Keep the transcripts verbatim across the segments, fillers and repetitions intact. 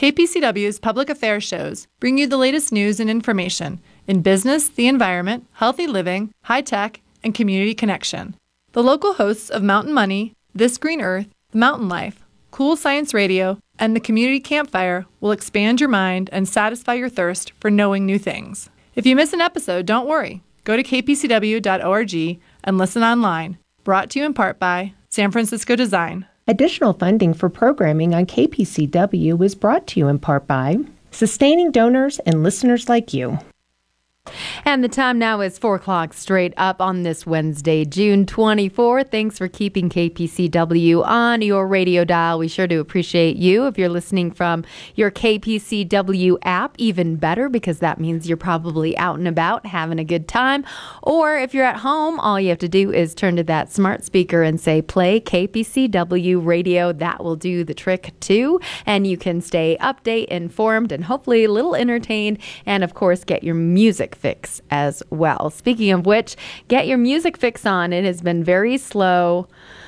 K P C W's public affairs shows bring you the latest news and information in business, the environment, healthy living, high tech, and community connection. The local hosts of Mountain Money, This Green Earth, The Mountain Life, Cool Science Radio, and the Community Campfire will expand your mind and satisfy your thirst for knowing new things. If you miss an episode, don't worry. Go to k p c w dot org and listen online. Brought to you in part by San Francisco Design. Additional funding for programming on K P C W is brought to you in part by sustaining donors and listeners like you. And the time now is four o'clock straight up on this Wednesday, June twenty-fourth. Thanks for keeping K P C W on your radio dial. We sure do appreciate you. If you're listening from your K P C W app, even better, because that means you're probably out and about having a good time. Or if you're at home, all you have to do is turn to that smart speaker and say, play K P C W radio. That will do the trick too. And you can stay update, informed, and hopefully a little entertained. And of course, get your music fix as well. Speaking of which, get your music fix on. It has been very slow.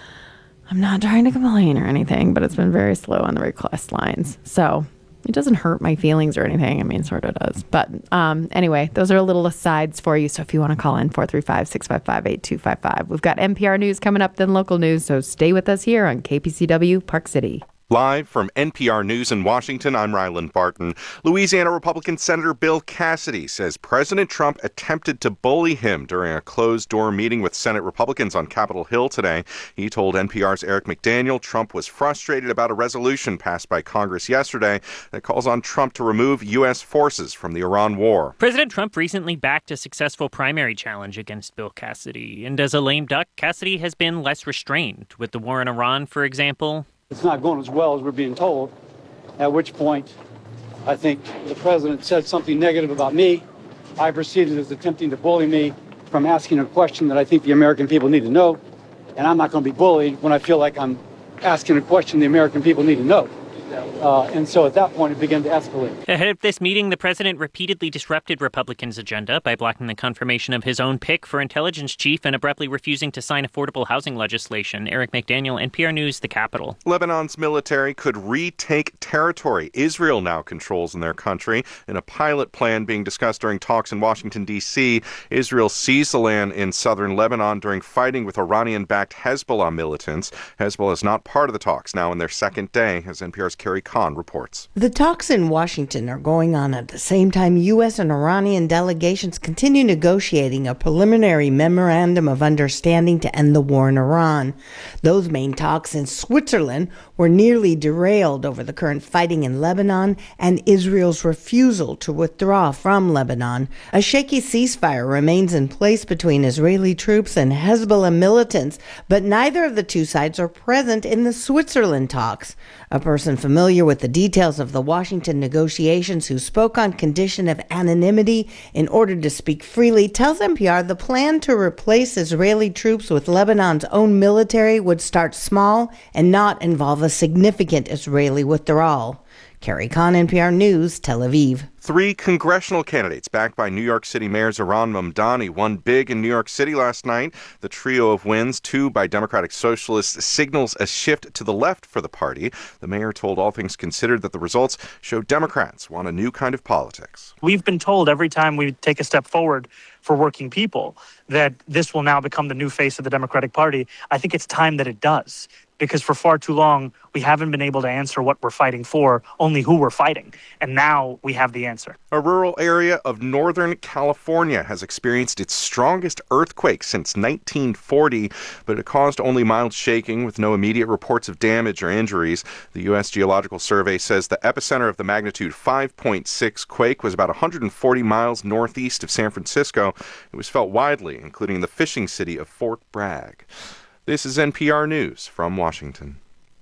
I'm not trying to complain or anything, but it's been very slow on the request lines. So it doesn't hurt my feelings or anything. I mean, sort of does. But um, anyway, those are a little asides for you. So if you want to call in, four three five, six five five, eight two five five. We've got N P R News coming up, then local news. So stay with us here on K P C W Park City. Live from N P R News in Washington, I'm Ryland Barton. Louisiana Republican Senator Bill Cassidy says President Trump attempted to bully him during a closed-door meeting with Senate Republicans on Capitol Hill today. He told N P R's Eric McDaniel Trump was frustrated about a resolution passed by Congress yesterday that calls on Trump to remove U S forces from the Iran war. President Trump recently backed a successful primary challenge against Bill Cassidy. And as a lame duck, Cassidy has been less restrained. With the war in Iran, for example, it's not going as well as we're being told, at which point I think the president said something negative about me. I proceeded as attempting to bully me from asking a question that I think the American people need to know, and I'm not going to be bullied when I feel like I'm asking a question the American people need to know. Uh, and so at that point, it began to escalate. Ahead of this meeting, the president repeatedly disrupted Republicans' agenda by blocking the confirmation of his own pick for intelligence chief and abruptly refusing to sign affordable housing legislation. Eric McDaniel, N P R News, the Capitol. Lebanon's military could retake territory Israel now controls in their country. In a pilot plan being discussed during talks in Washington, D C, Israel seized the land in southern Lebanon during fighting with Iranian-backed Hezbollah militants. Hezbollah is not part of the talks, now in their second day, as N P R's Carrie Kahn reports. The talks in Washington are going on at the same time U S and Iranian delegations continue negotiating a preliminary memorandum of understanding to end the war in Iran. Those main talks in Switzerland were nearly derailed over the current fighting in Lebanon and Israel's refusal to withdraw from Lebanon. A shaky ceasefire remains in place between Israeli troops and Hezbollah militants, but neither of the two sides are present in the Switzerland talks. A person familiar with the details of the Washington negotiations who spoke on condition of anonymity in order to speak freely tells N P R the plan to replace Israeli troops with Lebanon's own military would start small and not involve a significant Israeli withdrawal. Carrie Kahn, N P R News, Tel Aviv. Three congressional candidates backed by New York City Mayor Zohran Mamdani won big in New York City last night. The trio of wins, two by Democratic Socialists, signals a shift to the left for the party. The mayor told All Things Considered that the results show Democrats want a new kind of politics. We've been told every time we take a step forward for working people that this will now become the new face of the Democratic Party. I think it's time that it does. Because for far too long, we haven't been able to answer what we're fighting for, only who we're fighting. And now we have the answer. A rural area of Northern California has experienced its strongest earthquake since nineteen forty, but it caused only mild shaking with no immediate reports of damage or injuries. The U S Geological Survey says the epicenter of the magnitude five point six quake was about one hundred forty miles northeast of San Francisco. It was felt widely, including the fishing city of Fort Bragg. This is N P R News from Washington.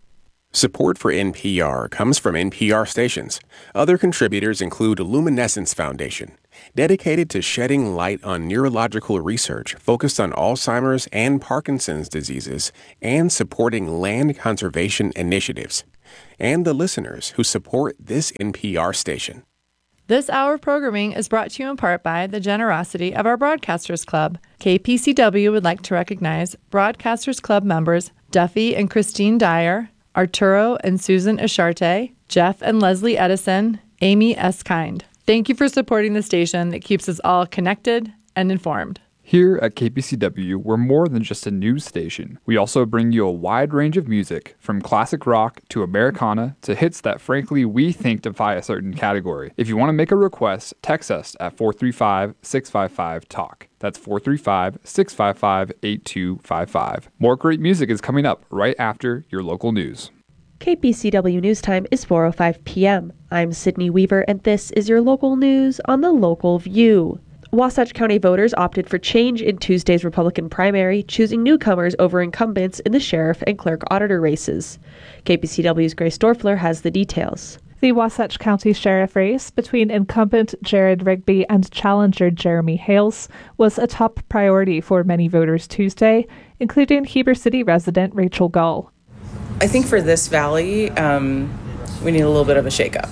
Support for N P R comes from N P R stations. Other contributors include Luminescence Foundation, dedicated to shedding light on neurological research focused on Alzheimer's and Parkinson's diseases and supporting land conservation initiatives, and the listeners who support this N P R station. This hour of programming is brought to you in part by the generosity of our Broadcasters Club. K P C W would like to recognize Broadcasters Club members Duffy and Christine Dyer, Arturo and Susan Asharte, Jeff and Leslie Edison, Amy S. Kind. Thank you for supporting the station that keeps us all connected and informed. Here at K P C W, we're more than just a news station. We also bring you a wide range of music, from classic rock to Americana to hits that frankly we think defy a certain category. If you want to make a request, text us at four three five, six five five, talk. That's four three five, six five five, eight two five five. More great music is coming up right after your local news. K P C W News Time is four oh five p.m. I'm Sydney Weaver, and this is your local news on the Local View. Wasatch County voters opted for change in Tuesday's Republican primary, choosing newcomers over incumbents in the sheriff and clerk auditor races. K P C W's Grace Dorfler has the details. The Wasatch County Sheriff race between incumbent Jared Rigby and challenger Jeremy Hales was a top priority for many voters Tuesday, including Heber City resident Rachel Gull. I think for this valley, um, we need a little bit of a shakeup.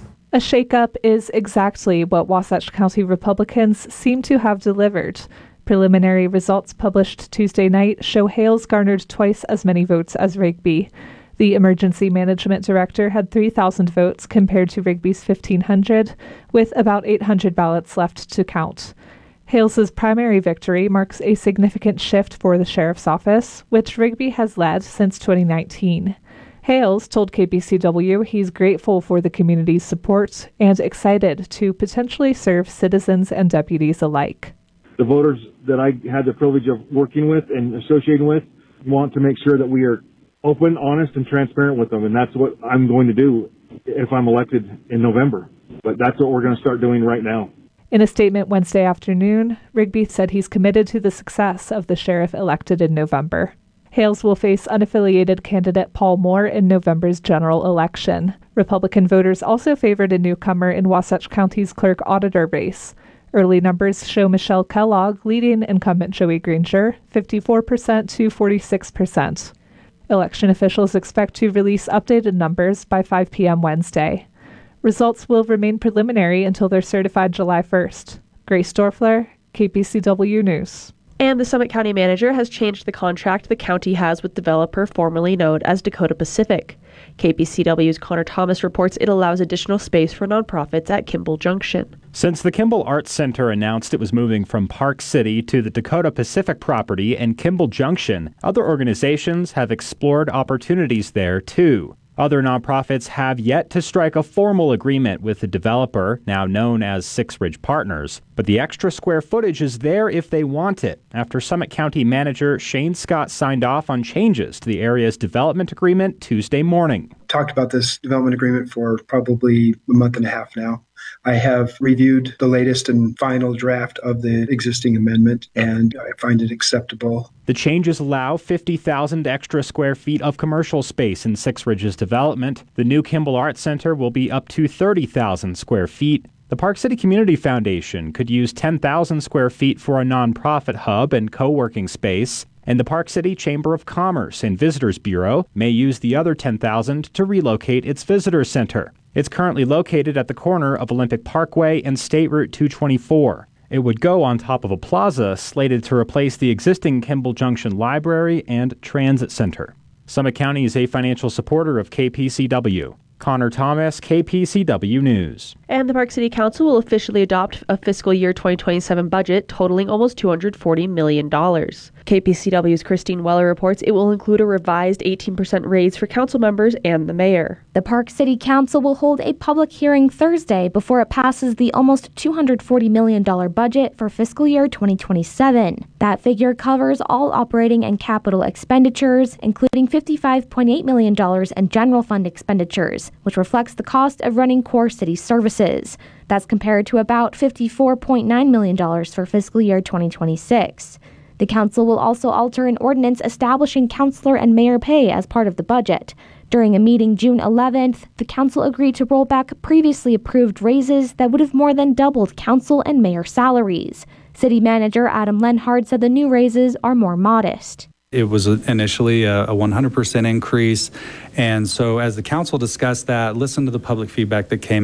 A shakeup is exactly what Wasatch County Republicans seem to have delivered. Preliminary results published Tuesday night show Hales garnered twice as many votes as Rigby. The emergency management director had three thousand votes compared to Rigby's fifteen hundred, with about eight hundred ballots left to count. Hales's primary victory marks a significant shift for the sheriff's office, which Rigby has led since twenty nineteen. Hales told K P C W he's grateful for the community's support and excited to potentially serve citizens and deputies alike. The voters that I had the privilege of working with and associating with want to make sure that we are open, honest, and transparent with them, and that's what I'm going to do if I'm elected in November. But that's what we're going to start doing right now. In a statement Wednesday afternoon, Rigby said he's committed to the success of the sheriff elected in November. Hales will face unaffiliated candidate Paul Moore in November's general election. Republican voters also favored a newcomer in Wasatch County's clerk auditor race. Early numbers show Michelle Kellogg leading incumbent Joey Granger, fifty-four percent to forty-six percent. Election officials expect to release updated numbers by five p.m. Wednesday. Results will remain preliminary until they're certified July first. Grace Dorfler, K P C W News. And the Summit County manager has changed the contract the county has with developer formerly known as Dakota Pacific. K P C W's Connor Thomas reports it allows additional space for nonprofits at Kimball Junction. Since the Kimball Arts Center announced it was moving from Park City to the Dakota Pacific property and Kimball Junction, other organizations have explored opportunities there too. Other nonprofits have yet to strike a formal agreement with the developer, now known as Six Ridge Partners, but the extra square footage is there if they want it, after Summit County manager Shane Scott signed off on changes to the area's development agreement Tuesday morning. Talked about this development agreement for probably a month and a half now. I have reviewed the latest and final draft of the existing amendment, and I find it acceptable. The changes allow fifty thousand extra square feet of commercial space in Six Ridge's development. The new Kimball Arts Center will be up to thirty thousand square feet. The Park City Community Foundation could use ten thousand square feet for a nonprofit hub and co-working space. And the Park City Chamber of Commerce and Visitors Bureau may use the other ten thousand to relocate its visitor center. It's currently located at the corner of Olympic Parkway and State Route two twenty-four. It would go on top of a plaza slated to replace the existing Kimball Junction Library and Transit Center. Summit County is a financial supporter of K P C W. Connor Thomas, K P C W News. And the Park City Council will officially adopt a fiscal year twenty twenty-seven budget totaling almost two hundred forty million dollars. K P C W's Christine Weller reports it will include a revised eighteen percent raise for council members and the mayor. The Park City Council will hold a public hearing Thursday before it passes the almost two hundred forty million dollars budget for fiscal year twenty twenty-seven. That figure covers all operating and capital expenditures, including fifty-five point eight million dollars in general fund expenditures, which reflects the cost of running core city services. That's compared to about fifty-four point nine million dollars for fiscal year twenty twenty-six. The council will also alter an ordinance establishing councilor and mayor pay as part of the budget. During a meeting June eleventh, the council agreed to roll back previously approved raises that would have more than doubled council and mayor salaries. City manager Adam Lenhard said the new raises are more modest. It was initially a one hundred percent increase, and so as the council discussed that, listened to the public feedback that came